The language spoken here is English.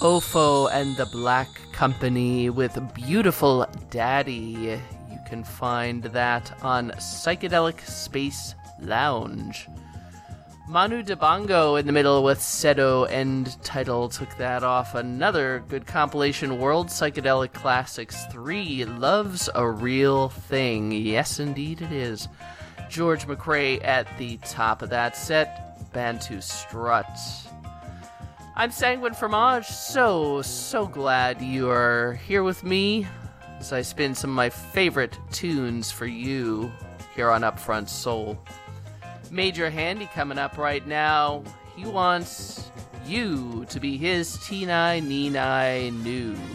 Ofo and the Black Company with Beautiful Daddy. You can find that on Psychedelic Space Lounge. Manu Dibango in the middle with Sedo End Title took that off another good compilation, World Psychedelic Classics 3, Love's a Real Thing. Yes, indeed it is. George McRae at the top of that set, Bantu Strut. I'm Sanguine Fromage, so glad you are here with me as I spin some of my favorite tunes for you here on Upfront Soul. Major Handy coming up right now. He wants you to be his T9 Nenai New.